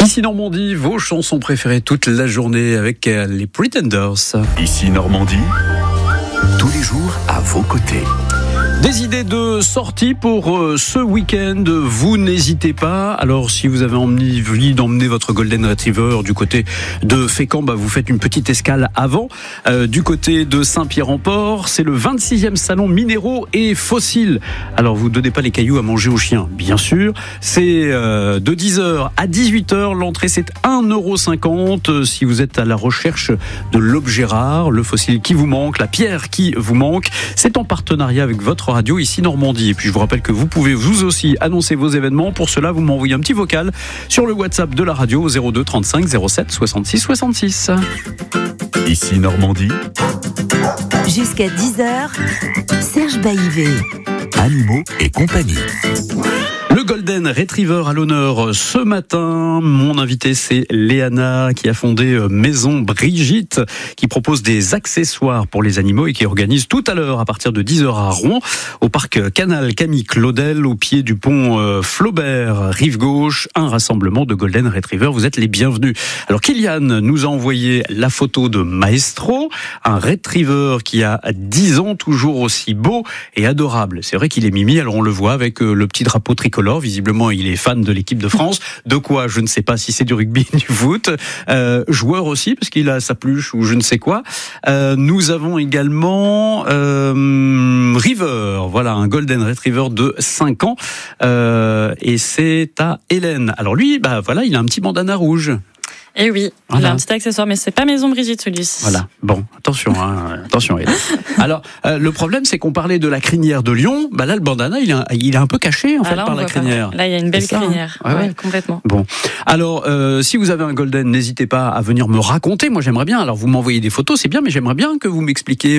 Ici Normandie, vos chansons préférées toute la journée avec les Pretenders. Ici Normandie, tous les jours à vos côtés. Des idées de sortie pour ce week-end, vous n'hésitez pas. Alors si vous avez envie d'emmener votre Golden Retriever du côté de Fécamp, vous faites une petite escale avant. Du côté de Saint-Pierre-en-Port, c'est le 26e salon minéraux et fossiles. Alors vous ne donnez pas les cailloux à manger aux chiens, bien sûr. C'est de 10h à 18h, l'entrée c'est 1,50€. Si vous êtes à la recherche de l'objet rare, le fossile qui vous manque, la pierre qui vous manque, c'est en partenariat avec votre radio ici Normandie. Et puis je vous rappelle que vous pouvez vous aussi annoncer vos événements. Pour cela, vous m'envoyez un petit vocal sur le WhatsApp de la radio au 02 35 07 66 66. Ici Normandie, jusqu'à 10h, Serge Baïvé. Animaux et compagnie. Le Golden Retriever à l'honneur ce matin. Mon invité, c'est Léana qui a fondé Maison Brigitte, qui propose des accessoires pour les animaux et qui organise tout à l'heure à partir de 10h à Rouen, au parc Canal Camille Claudel, au pied du pont Flaubert, rive gauche, un rassemblement de Golden Retriever. Vous êtes les bienvenus. Alors Kylian nous a envoyé la photo de Maestro, un Retriever qui a 10 ans, toujours aussi beau et adorable. C'est vrai qu'il est mimi, alors on le voit avec le petit drapeau tricolore. Visiblement, il est fan de l'équipe de France. De quoi, je ne sais pas si c'est du rugby, du foot. Joueur aussi, parce qu'il a sa peluche ou je ne sais quoi. Nous avons également River. Voilà, un Golden Retriever de 5 ans. Et c'est à Hélène. Alors lui, voilà, il a un petit bandana rouge. Eh oui, voilà. Il a un petit accessoire, mais c'est pas Maison Brigitte celui-ci. Voilà, bon, attention, attention. Alors, le problème, c'est qu'on parlait de la crinière de lion. Là, le bandana, il est un peu caché en fait par la crinière. Là, il y a une belle crinière. Ouais, complètement. Bon, alors, si vous avez un Golden, n'hésitez pas à venir me raconter. Moi, j'aimerais bien. Alors, vous m'envoyez des photos, c'est bien, mais j'aimerais bien que vous m'expliquiez